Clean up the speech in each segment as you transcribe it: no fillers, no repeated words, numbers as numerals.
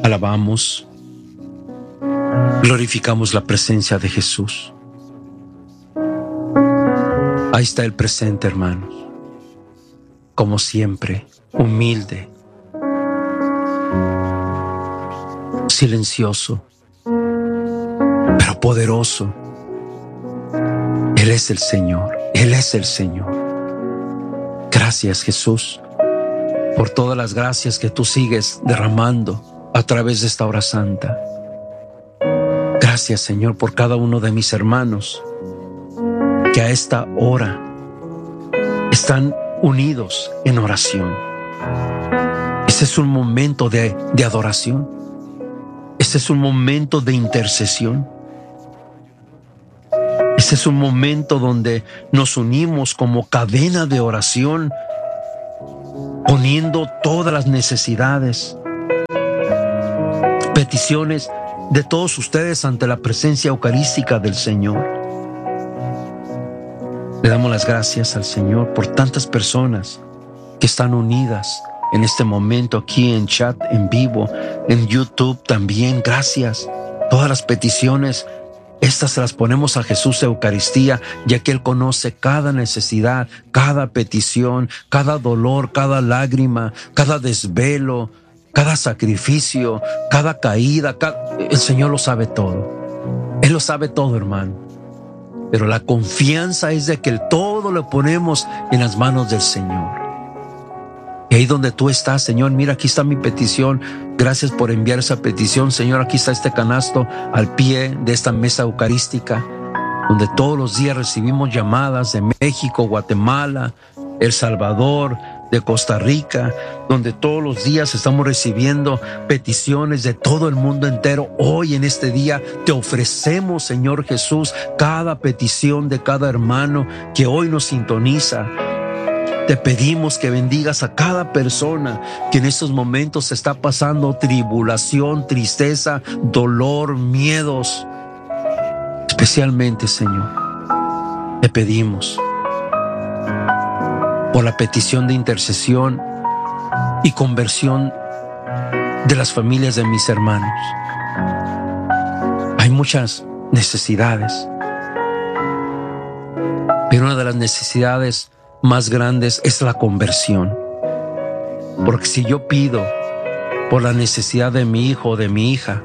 alabamos, glorificamos la presencia de Jesús. Ahí está el presente, hermanos. Como siempre, humilde, silencioso, pero poderoso. Él es el Señor, Él es el Señor. Gracias, Jesús, por todas las gracias que tú sigues derramando a través de esta hora santa. Gracias, Señor, por cada uno de mis hermanos que a esta hora están unidos en oración. Ese es un momento de adoración. Ese es un momento de intercesión. Ese es un momento donde nos unimos como cadena de oración, poniendo todas las necesidades, peticiones de todos ustedes ante la presencia eucarística del Señor. Le damos las gracias al Señor por tantas personas que están unidas en este momento aquí en chat, en vivo, en YouTube también. Gracias. Todas las peticiones, estas se las ponemos a Jesús Eucaristía, ya que Él conoce cada necesidad, cada petición, cada dolor, cada lágrima, cada desvelo, cada sacrificio, cada caída. El Señor lo sabe todo. Él lo sabe todo, hermano. Pero la confianza es de que todo lo ponemos en las manos del Señor. Y ahí donde tú estás, Señor, mira, aquí está mi petición. Gracias por enviar esa petición, Señor. Aquí está este canasto al pie de esta mesa eucarística, donde todos los días recibimos llamadas de México, Guatemala, El Salvador, de Costa Rica, donde todos los días estamos recibiendo peticiones de todo el mundo entero. Hoy en este día te ofrecemos, Señor Jesús, cada petición de cada hermano que hoy nos sintoniza. Te pedimos que bendigas a cada persona que en estos momentos está pasando tribulación, tristeza, dolor, miedos. Especialmente, Señor, te pedimos por la petición de intercesión y conversión de las familias de mis hermanos. Hay muchas necesidades, pero una de las necesidades más grandes es la conversión. Porque si yo pido por la necesidad de mi hijo o de mi hija,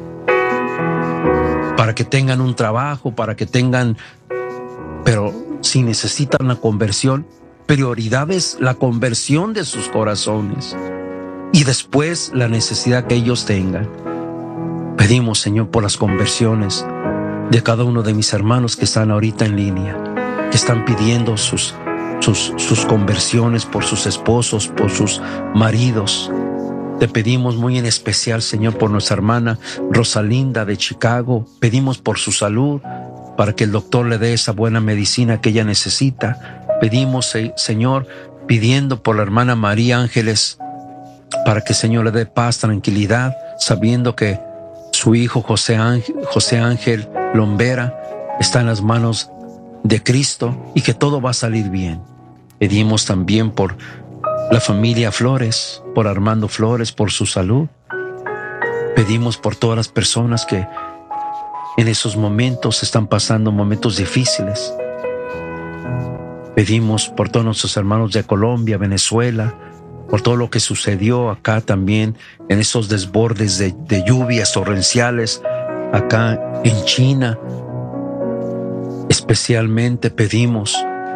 para que tengan un trabajo, para que tengan, pero si necesitan la conversión, prioridad es la conversión de sus corazones y después la necesidad que ellos tengan. Pedimos, Señor, por las conversiones de cada uno de mis hermanos que están ahorita en línea, que están pidiendo sus conversiones por sus esposos, por sus maridos. Te pedimos muy en especial, Señor, por nuestra hermana Rosalinda de Chicago. Pedimos por su salud, para que el doctor le dé esa buena medicina que ella necesita. Pedimos, Señor, pidiendo por la hermana María Ángeles, para que el Señor le dé paz, tranquilidad, sabiendo que su hijo José Ángel Lombera está en las manos de Cristo y que todo va a salir bien. Pedimos también por la familia Flores, por Armando Flores, por su salud. Pedimos por todas las personas que en esos momentos están pasando momentos difíciles. Pedimos por todos nuestros hermanos de Colombia, Venezuela, por todo lo que sucedió acá también en esos desbordes de lluvias torrenciales acá en China. Especialmente pedimos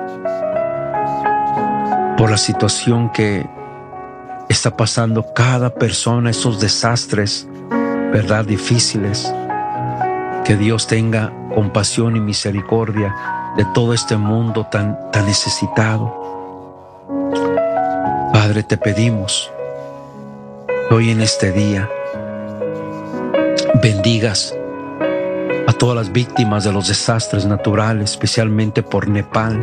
por la situación que está pasando cada persona, esos desastres, ¿verdad?, difíciles. Que Dios tenga compasión y misericordia de todo este mundo tan necesitado. Padre, te pedimos que hoy en este día bendigas a todas las víctimas de los desastres naturales, especialmente por Nepal,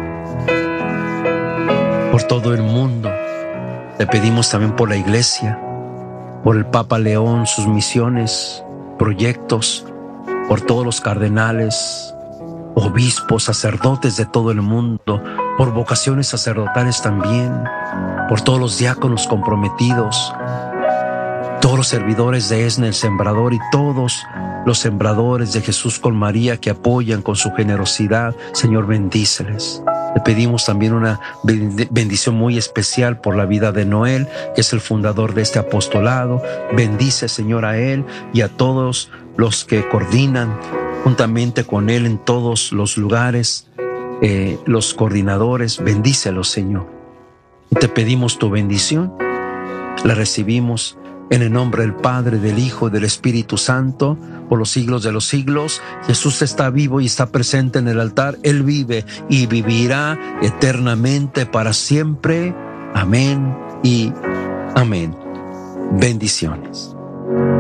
por todo el mundo. Te pedimos también por la Iglesia, por el Papa León, sus misiones, proyectos, por todos los cardenales, obispos, sacerdotes de todo el mundo, por vocaciones sacerdotales también, por todos los diáconos comprometidos, todos los servidores de Esne el Sembrador y todos los sembradores de Jesús con María que apoyan con su generosidad. Señor, bendíceles. Le pedimos también una bendición muy especial por la vida de Noel, que es el fundador de este apostolado. Bendice, Señor, a él y a todos los que coordinan juntamente con él en todos los lugares, los coordinadores. Bendícelos, Señor. Y te pedimos tu bendición. La recibimos en el nombre del Padre, del Hijo y del Espíritu Santo, por los siglos de los siglos. Jesús está vivo y está presente en el altar. Él vive y vivirá eternamente para siempre. Amén y amén. Bendiciones.